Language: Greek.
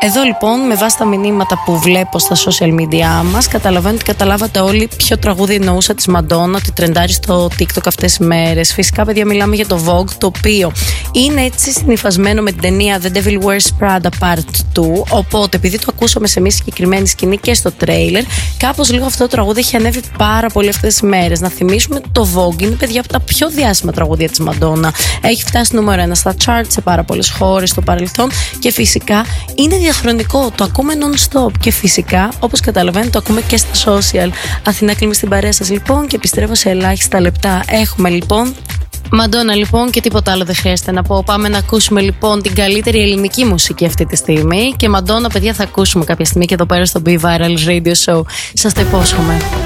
Εδώ λοιπόν, με βάση τα μηνύματα που βλέπω στα social media μας, καταλαβαίνω ότι καταλάβατε όλοι ποιο τραγούδι εννοούσα της Μαντόνα, ότι τρεντάρει στο TikTok αυτές τις μέρες. Φυσικά, παιδιά, μιλάμε για το Vogue, το οποίο είναι έτσι συνυφασμένο με την ταινία The Devil Wears Prada Part 2. Οπότε, επειδή το ακούσαμε σε μια συγκεκριμένη σκηνή και στο τρέιλερ, κάπως λίγο αυτό το τραγούδι έχει ανέβει πάρα πολύ αυτές τις μέρες. Να θυμίσουμε ότι το Vogue είναι, παιδιά, από τα πιο διάσημα τραγούδια της Μαντόνα. Έχει φτάσει νούμερο 1 στα charts σε πάρα πολλές χώρες στο παρελθόν και φυσικά είναι διαχρονικό. Το ακούμε non-stop και φυσικά, όπως καταλαβαίνετε, το ακούμε και στα social. Αθηνά, κλείνουμε στην παρέα σας λοιπόν και επιστρέφω σε ελάχιστα λεπτά. Έχουμε λοιπόν Μαντόνα λοιπόν και τίποτα άλλο δεν χρειάζεται να πω. Πάμε να ακούσουμε λοιπόν την καλύτερη ελληνική μουσική αυτή τη στιγμή. Και Μαντόνα, παιδιά, θα ακούσουμε κάποια στιγμή και εδώ πέρα στο Be Viral Radio Show. Σας το υπόσχομαι.